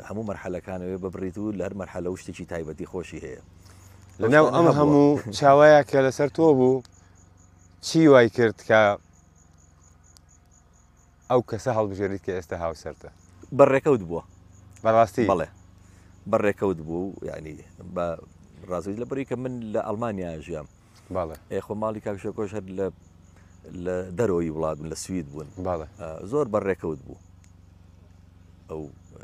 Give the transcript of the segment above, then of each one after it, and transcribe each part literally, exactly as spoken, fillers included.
هەموو مەرحەلەکانەوێ ببڕیت و لە هەر مەرحەلە و شتێکی تایبەتی خۆشی هەیە لەناو ئەم هەموو چاوایە کە لەسەر تۆ بوو چی وای کرد کە ئەو کەسە هەڵبژێریت کە ئێستا هاوسەرتە بەڕێکەوت بووە بەڕاستی بەڵێ بەڕێکەوت بوو یعنی بە ڕازوی لە بەری کە من لە ئەڵمانیا ژیام باڵێ ئێخۆ ماڵی کاکشەکۆش هەر لە لە دەرەوەی وڵات لە سوید بوون باڵێ زۆر بەڕێکەوت بوو ئەو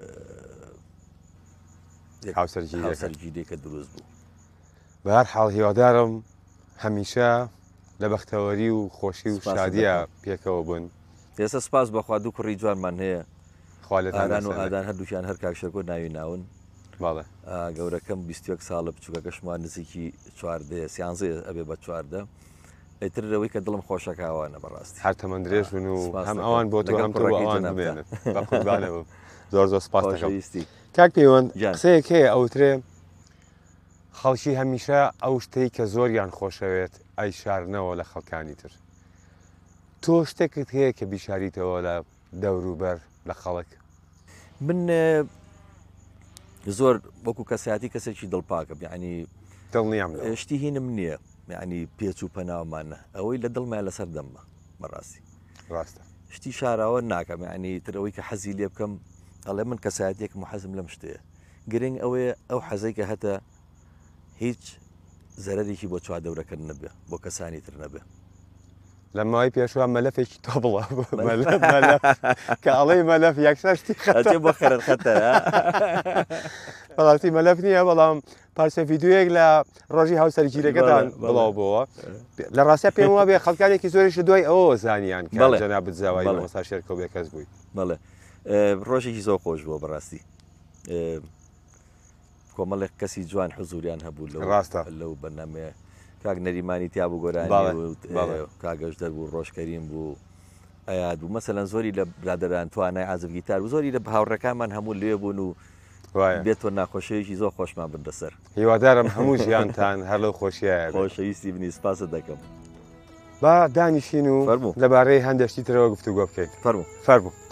هاوسەرگیرێکە دروست بوو بە هەر حاڵ هیوادارم هەمیشە لە بەختەوەری و خۆشی و شادیە پێکەوە بوون ئێستا سپاس بەخوا دوو کوڕی جوانمان هەیە خاڵێتان و ئادان هەردووشیان هەر کاکشەکۆ ناوی ناون باڵێ گەورەکەم بیست ساڵە بچووکەکەشمان نزیکی چواردە سیانزێ ئەبێ بە چواردە ئەیترەوەی کە دڵم خۆشەکەوانە بەڕاستی هەر تەمەند درێژ بن و هەم ئەوان بۆ تۆ هەم ئەوان بمێنن بەقوربانەوە زۆر زۆر سپاس دەکەم کاک پەیوەند قسەیەک هەیە ئەوترێ خەڵکی هەمیشە ئەو شتەی کە زۆریان خۆشەوێت ئەی شارنەوە لە خەڵکانی تر تۆ شتێکت هەیە کە بیشاریتەوە لە دەوروبەر لە خەڵک من زۆر وەکو کەسایەتی کەسێکی دڵپاکە یعنی دڵنیام شتی هینم نییە یعنی پێچ و پەناومانە ئەوەی لە دڵمان لەسەر دەممە بەڕاستی ڕاستە شتی شاراوە ناکەم ینی ترەوەی کە حەزی لێ بکەم ئەڵێ من کەسایەتێک محەزم لەم شتەیە گرنگ ئەوەیە ئەو حەزەی کە هەتە هیچ زەرەرێکی بۆ چوادەورەکە نەبێ بۆ کەسانی تر نەبێ لە ماوەی پێشوە مەلەفێکی تۆ بڵە کە ئەڵەی مەلەف یەکسەر شتی خەتێ بۆ خەرت خەتە بەڵاستی مەلەف نییە بەڵام پارچە ڤیددیوەیەک لە ڕۆژی هاوسەرگیرەکەتان بڵاو بووە لە ڕاستە پێم وە بێ خەڵکانێکی زۆریش دوای ئەوە زانیان کە جەناب بتزاوای مەسا شێرکەوت بێ کەس بووی بەڵێ ڕۆژێکی زۆر خۆش بووە بەڕاستی کۆمەڵێک کەسی جوان حزوریان هەبوو لە ڕاستە لەو بەرنامەیە کاک نەریمانی تیا بوو گۆرانی کاگەشت دەربوو ڕۆژکەریم بوو ئەیاد بوو مەسەلەن زۆری لە برادران توانای عازبگیتار و زۆری لە هاوڕەکانمان هەموو لێ بوون و بێتەوە ناخۆشەیەکی زۆر خۆشمان بردەسەر هیوادارم هەموو ژیانتان هەر لەو خۆشیایە خۆشەویستی بنی سپاسە دەکەم با دانیشین و لەبارەی هەندێک شتی ترەوە گفتوگۆ بکەیت فەرموو فەرموو